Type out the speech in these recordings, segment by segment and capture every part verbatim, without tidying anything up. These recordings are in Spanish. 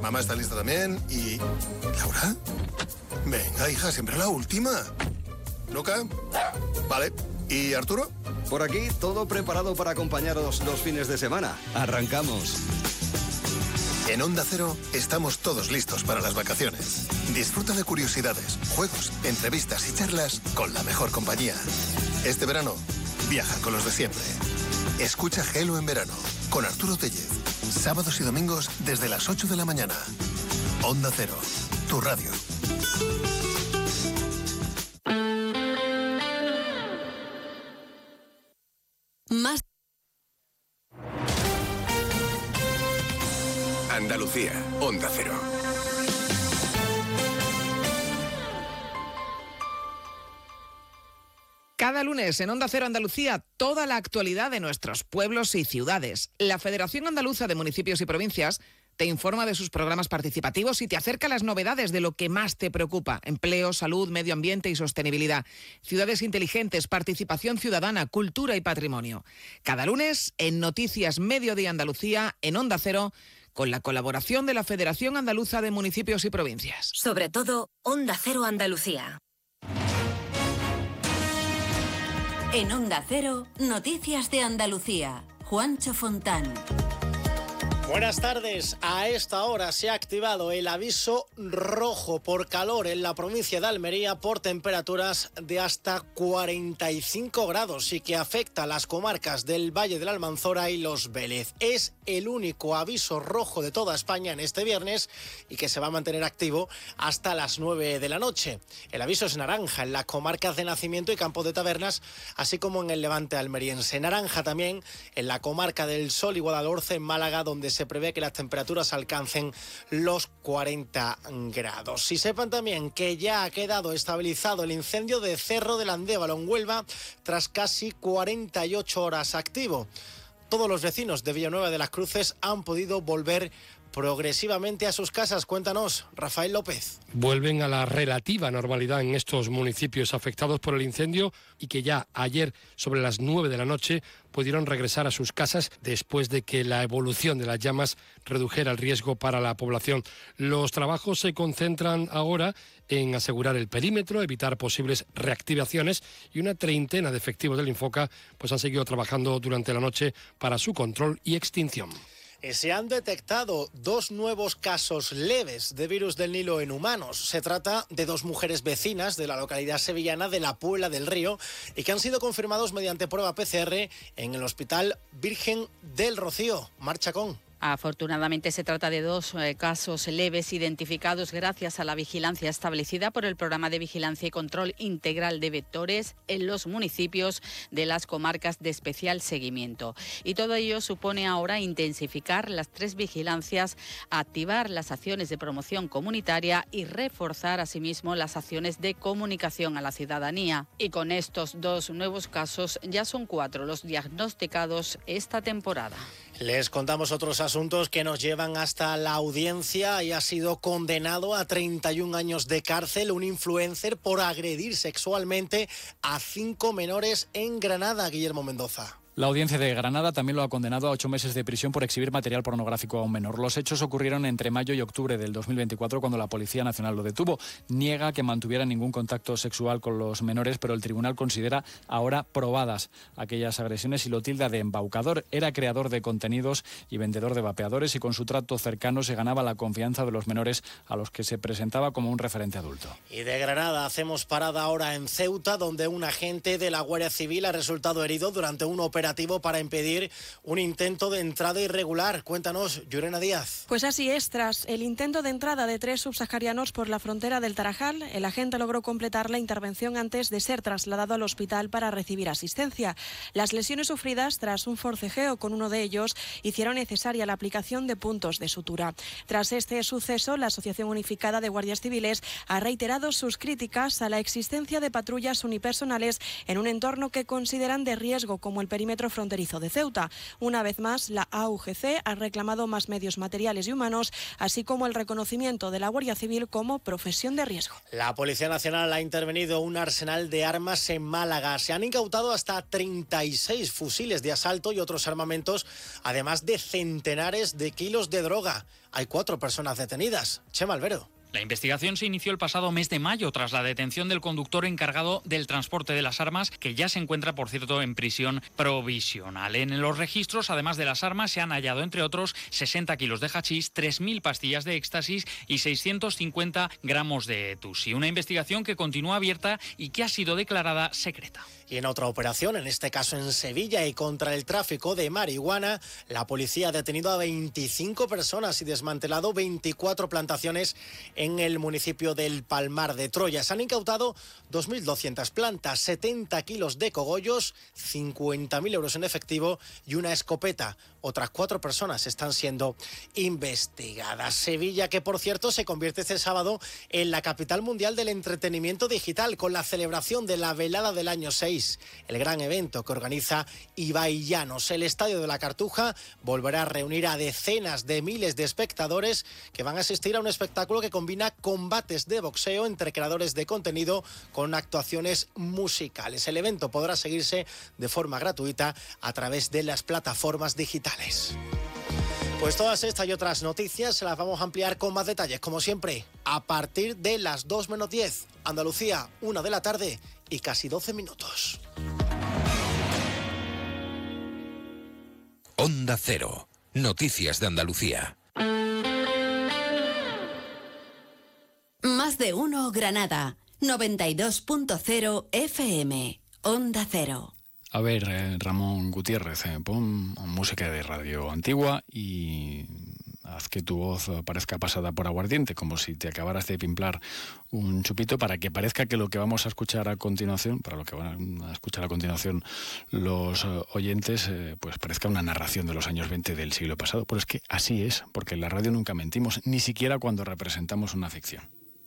Mamá está lista también y... ¿Laura? Venga, hija, siempre la última. ¿Luca? Vale. ¿Y Arturo? Por aquí, todo preparado para acompañaros los fines de semana. Arrancamos. En Onda Cero estamos todos listos para las vacaciones. Disfruta de curiosidades, juegos, entrevistas y charlas con la mejor compañía. Este verano, viaja con los de siempre. Escucha Gelo en verano con Arturo Tellez. Sábados y domingos desde las ocho de la mañana. Onda Cero, tu radio. Más Andalucía, Onda Cero. Cada lunes en Onda Cero Andalucía, toda la actualidad de nuestros pueblos y ciudades. La Federación Andaluza de Municipios y Provincias te informa de sus programas participativos y te acerca las novedades de lo que más te preocupa: empleo, salud, medio ambiente y sostenibilidad, ciudades inteligentes, participación ciudadana, cultura y patrimonio. Cada lunes en Noticias Mediodía Andalucía, en Onda Cero, con la colaboración de la Federación Andaluza de Municipios y Provincias. Sobre todo, Onda Cero Andalucía. En Onda Cero, Noticias de Andalucía. Juancho Fontán. Buenas tardes. A esta hora se ha activado el aviso rojo por calor en la provincia de Almería por temperaturas de hasta cuarenta y cinco grados y que afecta a las comarcas del Valle de la Almanzora y Los Vélez. Es el único aviso rojo de toda España en este viernes y que se va a mantener activo hasta las nueve de la noche. El aviso es naranja en las comarcas de Nacimiento y Campo de Tabernas, así como en el Levante almeriense. Naranja también en la comarca del Sol y Guadalhorce, en Málaga, donde se prevé que las temperaturas alcancen los cuarenta grados. Y sepan también que ya ha quedado estabilizado el incendio de Cerro del Andévalo en Huelva tras casi cuarenta y ocho horas activo. Todos los vecinos de Villanueva de las Cruces han podido volver progresivamente a sus casas. Cuéntanos, Rafael López. Vuelven a la relativa normalidad en estos municipios afectados por el incendio y que ya ayer sobre las nueve de la noche pudieron regresar a sus casas después de que la evolución de las llamas redujera el riesgo para la población. Los trabajos se concentran ahora en asegurar el perímetro, evitar posibles reactivaciones, y una treintena de efectivos del Infoca pues han seguido trabajando durante la noche para su control y extinción. Se han detectado dos nuevos casos leves de virus del Nilo en humanos. Se trata de dos mujeres vecinas de la localidad sevillana de La Puebla del Río y que han sido confirmados mediante prueba P C R en el Hospital Virgen del Rocío. Mar Chacón. Afortunadamente se trata de dos eh, casos leves identificados gracias a la vigilancia establecida por el Programa de Vigilancia y Control Integral de Vectores en los municipios de las comarcas de especial seguimiento. Y todo ello supone ahora intensificar las tres vigilancias, activar las acciones de promoción comunitaria y reforzar asimismo las acciones de comunicación a la ciudadanía. Y con estos dos nuevos casos ya son cuatro los diagnosticados esta temporada. Les contamos otros asuntos que nos llevan hasta la audiencia. Y ha sido condenado a treinta y un años de cárcel un influencer por agredir sexualmente a cinco menores en Granada. Guillermo Mendoza. La audiencia de Granada también lo ha condenado a ocho meses de prisión por exhibir material pornográfico a un menor. Los hechos ocurrieron entre mayo y octubre del dos mil veinticuatro, cuando la Policía Nacional lo detuvo. Niega que mantuviera ningún contacto sexual con los menores, pero el tribunal considera ahora probadas aquellas agresiones y lo tilda de embaucador. Era creador de contenidos y vendedor de vapeadores, y con su trato cercano se ganaba la confianza de los menores a los que se presentaba como un referente adulto. Y de Granada hacemos parada ahora en Ceuta, donde un agente de la Guardia Civil ha resultado herido durante un operativo para impedir un intento de entrada irregular. Cuéntanos, Yurena Díaz. Pues así es, tras el intento de entrada de tres subsaharianos por la frontera del Tarajal, el agente logró completar la intervención antes de ser trasladado al hospital para recibir asistencia. Las lesiones sufridas tras un forcejeo con uno de ellos hicieron necesaria la aplicación de puntos de sutura. Tras este suceso, la Asociación Unificada de Guardias Civiles ha reiterado sus críticas a la existencia de patrullas unipersonales en un entorno que consideran de riesgo, como el perímetro perímetro fronterizo de Ceuta. Una vez más, la A U G C ha reclamado más medios materiales y humanos, así como el reconocimiento de la Guardia Civil como profesión de riesgo. La Policía Nacional ha intervenido un arsenal de armas en Málaga. Se han incautado hasta treinta y seis fusiles de asalto y otros armamentos, además de centenares de kilos de droga. Hay cuatro personas detenidas. Chema Albero. La investigación se inició el pasado mes de mayo tras la detención del conductor encargado del transporte de las armas, que ya se encuentra, por cierto, en prisión provisional. En los registros, además de las armas, se han hallado, entre otros, sesenta kilos de hachís, tres mil pastillas de éxtasis y seiscientos cincuenta gramos de tusi. Una investigación que continúa abierta y que ha sido declarada secreta. Y en otra operación, en este caso en Sevilla, y contra el tráfico de marihuana, la policía ha detenido a veinticinco personas y desmantelado veinticuatro plantaciones en el municipio del Palmar de Troya. Se han incautado dos mil doscientas plantas, setenta kilos de cogollos, cincuenta mil euros en efectivo y una escopeta. Otras cuatro personas están siendo investigadas. Sevilla, que por cierto se convierte este sábado en la capital mundial del entretenimiento digital, con la celebración de la velada del año seis, el gran evento que organiza Ibai Llanos. El Estadio de la Cartuja volverá a reunir a decenas de miles de espectadores que van a asistir a un espectáculo que combina combates de boxeo entre creadores de contenido con actuaciones musicales. El evento podrá seguirse de forma gratuita a través de las plataformas digitales. Pues todas estas y otras noticias se las vamos a ampliar con más detalles, como siempre, a partir de las dos menos diez. Andalucía, una de la tarde y casi doce minutos. Onda Cero. Noticias de Andalucía. Más de uno Granada. noventa y dos punto cero F M. Onda Cero. A ver, eh, Ramón Gutiérrez, eh, pon música de radio antigua y haz que tu voz parezca pasada por aguardiente, como si te acabaras de pimplar un chupito, para que parezca que lo que vamos a escuchar a continuación, para lo que van a escuchar a continuación los eh, oyentes, eh, pues parezca una narración de los años veinte del siglo pasado. Pues es que así es, porque en la radio nunca mentimos, ni siquiera cuando representamos una ficción.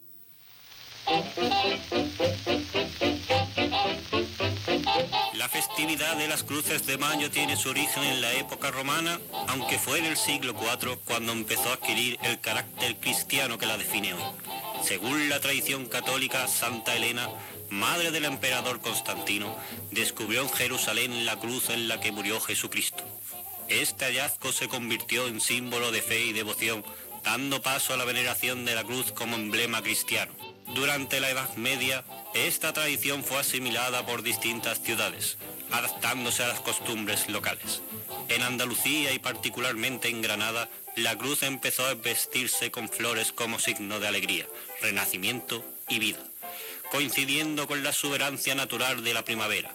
La festividad de las Cruces de Mayo tiene su origen en la época romana, aunque fue en el siglo cuatro cuando empezó a adquirir el carácter cristiano que la define hoy. Según la tradición católica, Santa Elena, madre del emperador Constantino, descubrió en Jerusalén la cruz en la que murió Jesucristo. Este hallazgo se convirtió en símbolo de fe y devoción, dando paso a la veneración de la cruz como emblema cristiano. Durante la Edad Media, esta tradición fue asimilada por distintas ciudades, adaptándose a las costumbres locales. En Andalucía y particularmente en Granada, la cruz empezó a vestirse con flores como signo de alegría, renacimiento y vida, coincidiendo con la exuberancia natural de la primavera.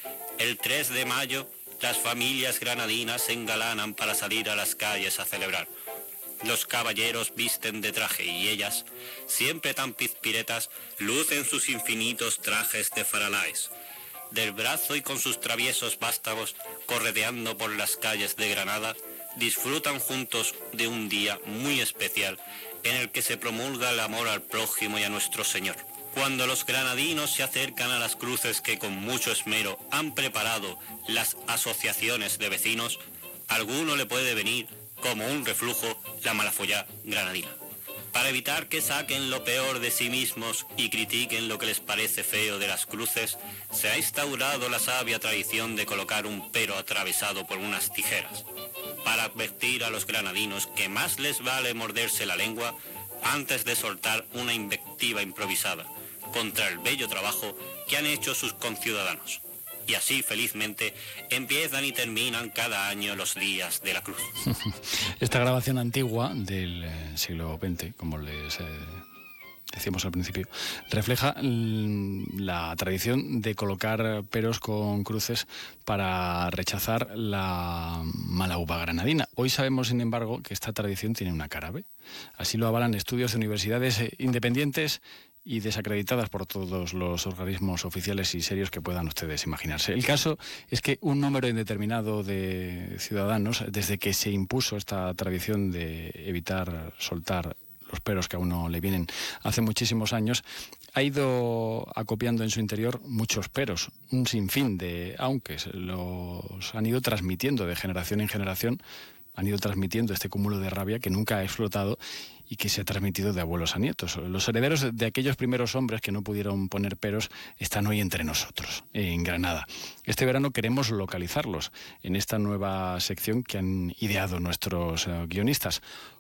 El tres de mayo, las familias granadinas se engalanan para salir a las calles a celebrar. Los caballeros visten de traje y ellas, siempre tan pizpiretas, lucen sus infinitos trajes de faralaes. Del brazo y con sus traviesos vástagos, correteando por las calles de Granada, disfrutan juntos de un día muy especial en el que se promulga el amor al prójimo y a nuestro Señor. Cuando los granadinos se acercan a las cruces que con mucho esmero han preparado las asociaciones de vecinos, a alguno le puede venir como un reflujo la malafollá granadina. Para evitar que saquen lo peor de sí mismos y critiquen lo que les parece feo de las cruces, se ha instaurado la sabia tradición de colocar un pero atravesado por unas tijeras, para advertir a los granadinos que más les vale morderse la lengua antes de soltar una invectiva improvisada contra el bello trabajo que han hecho sus conciudadanos. Y así, felizmente, empiezan y terminan cada año los días de la cruz. Esta grabación antigua del eh, siglo veinte, como les eh, decíamos al principio, refleja la tradición de colocar peros con cruces para rechazar la mala uva granadina. Hoy sabemos, sin embargo, que esta tradición tiene una cara B. Así lo avalan estudios de universidades eh, independientes y desacreditadas por todos los organismos oficiales y serios que puedan ustedes imaginarse. El caso es que un número indeterminado de ciudadanos, desde que se impuso esta tradición de evitar soltar los peros que a uno le vienen hace muchísimos años, ha ido acopiando en su interior muchos peros, un sinfín de aunques, los han ido transmitiendo de generación en generación, han ido transmitiendo este cúmulo de rabia que nunca ha explotado y que se ha transmitido de abuelos a nietos. Los herederos de aquellos primeros hombres que no pudieron poner peros están hoy entre nosotros, en Granada. Este verano queremos localizarlos en esta nueva sección que han ideado nuestros guionistas.